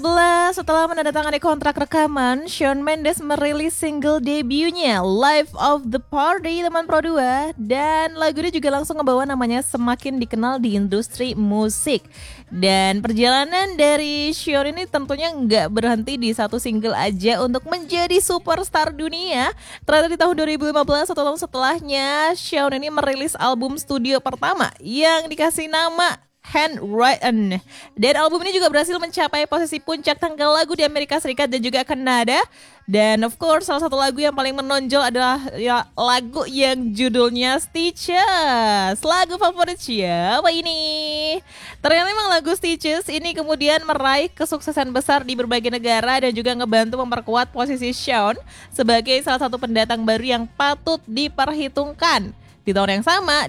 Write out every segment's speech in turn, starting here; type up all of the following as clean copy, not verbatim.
Setelah menandatangani kontrak rekaman, Shawn Mendes merilis single debutnya Life of the Party teman Pro 2, dan lagunya juga langsung ngebawa namanya semakin dikenal di industri musik. Dan perjalanan dari Shawn ini tentunya nggak berhenti di satu single aja untuk menjadi superstar dunia. Ternyata di tahun 2015, satu tahun setelahnya, Shawn ini merilis album studio pertama yang dikasih nama Handwritten. Dan album ini juga berhasil mencapai posisi puncak tangga lagu di Amerika Serikat dan juga Kanada. Dan of course salah satu lagu yang paling menonjol adalah lagu yang judulnya Stitches. Lagu favorit siapa ini? Ternyata memang lagu Stitches ini kemudian meraih kesuksesan besar di berbagai negara dan juga ngebantu memperkuat posisi Shawn sebagai salah satu pendatang baru yang patut diperhitungkan. Di tahun yang sama,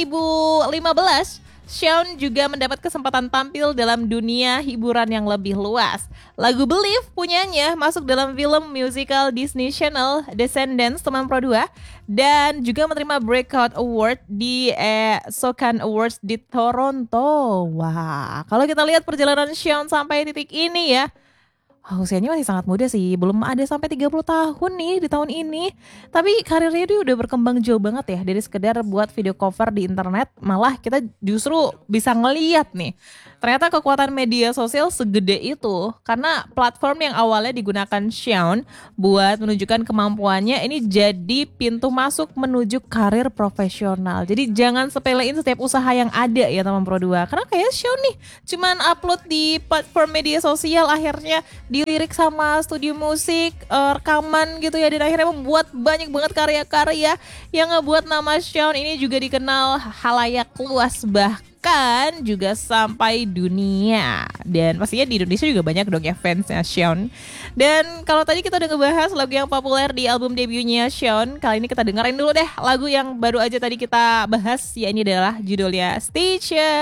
2015, Shawn juga mendapat kesempatan tampil dalam dunia hiburan yang lebih luas. Lagu Believe punyanya masuk dalam film musical Disney Channel Descendants teman Pro 2 dan juga menerima Breakout Award di Socan Awards di Toronto. Wah, kalau kita lihat perjalanan Shawn sampai titik ini ya, usianya masih sangat muda sih, belum ada sampai 30 tahun nih di tahun ini. Tapi karirnya dia udah berkembang jauh banget ya. Dari sekedar buat video cover di internet, malah kita justru bisa ngeliat nih, ternyata kekuatan media sosial segede itu. Karena platform yang awalnya digunakan Shawn buat menunjukkan kemampuannya, ini jadi pintu masuk menuju karir profesional. Jadi jangan sepelein setiap usaha yang ada ya teman Pro 2. Karena kayak Shawn nih, cuman upload di platform media sosial, akhirnya dilirik sama studio musik, rekaman gitu ya, dan akhirnya membuat banyak banget karya-karya yang ngebuat nama Shawn ini juga dikenal halayak luas, bahkan juga sampai dunia. Dan pastinya di Indonesia juga banyak dong ya fansnya Shawn. Dan kalau tadi kita udah ngebahas lagu yang populer di album debutnya Shawn, kali ini kita dengerin dulu deh lagu yang baru aja tadi kita bahas, ya ini adalah judulnya Stitches.